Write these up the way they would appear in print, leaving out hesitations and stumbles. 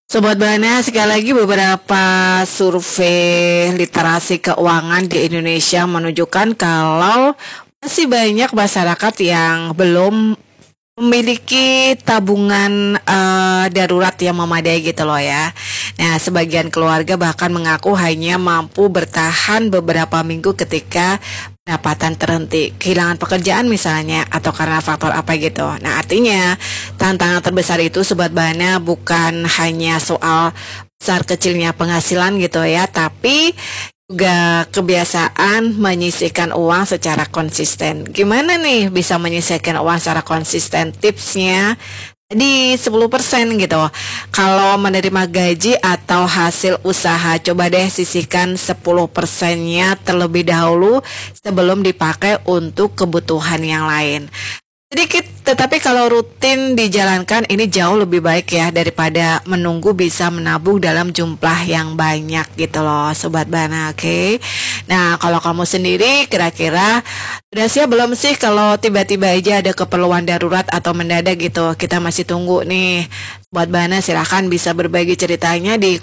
Sobat Bana, sekali lagi beberapa survei literasi keuangan di Indonesia menunjukkan kalau masih banyak masyarakat yang belum memiliki tabungan darurat yang memadai gitu loh ya. Nah, sebagian keluarga bahkan mengaku hanya mampu bertahan beberapa minggu ketika pendapatan terhenti, kehilangan pekerjaan misalnya, atau karena faktor apa gitu. Nah, artinya tantangan terbesar itu Sobat Bana bukan hanya soal besar kecilnya penghasilan gitu ya, tapi juga kebiasaan menyisihkan uang secara konsisten. Gimana nih bisa menyisihkan uang secara konsisten? Tipsnya di 10% gitu. Kalau menerima gaji atau hasil usaha, coba deh sisihkan 10%-nya terlebih dahulu sebelum dipakai untuk kebutuhan yang lain. Sedikit, tetapi kalau rutin dijalankan ini jauh lebih baik ya daripada menunggu bisa menabung dalam jumlah yang banyak gitu loh Sobat Bana, oke? Nah, kalau kamu sendiri kira-kira udah siap belum sih kalau tiba-tiba aja ada keperluan darurat atau mendadak gitu? Kita masih tunggu nih. Sobat Bana silahkan bisa berbagi ceritanya di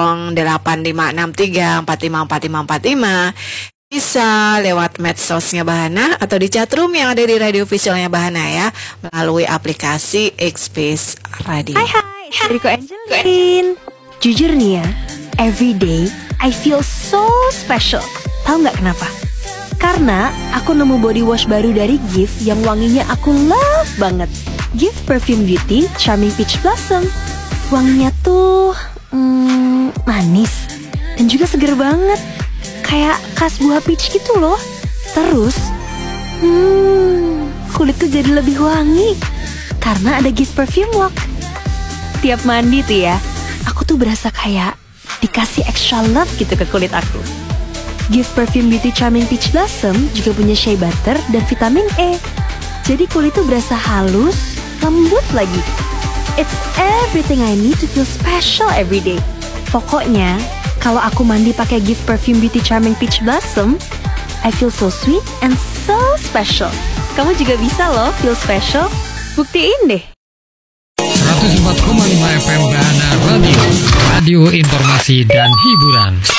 088563454545. Bisa lewat medsosnya Bahana atau di chatroom yang ada di radio visualnya Bahana ya, melalui aplikasi Xspace Radio. Hai, Rico Angelin. Jujur nih ya, every day I feel so special. Tahu nggak kenapa? Karena aku nemu body wash baru dari Gift yang wanginya aku love banget. Gift Perfume Beauty Charming Peach Blossom. Wanginya tuh manis dan juga seger banget. Kayak khas buah peach gitu loh. Terus kulit tuh jadi lebih wangi karena ada Gift Perfume Walk. Tiap mandi tuh ya, aku tuh berasa kayak dikasih extra love gitu ke kulit aku. Gift Perfume Beauty Charming Peach Blossom juga punya shea butter dan vitamin E. Jadi kulit tuh berasa halus, lembut lagi. It's everything I need to feel special every day. Pokoknya kalau aku mandi pakai Gift Perfume Beauty Charming Peach Blossom, I feel so sweet and so special. Kamu juga bisa loh feel special. Buktiin deh. 104,5 FM Bahana Radio. Radio informasi dan hiburan.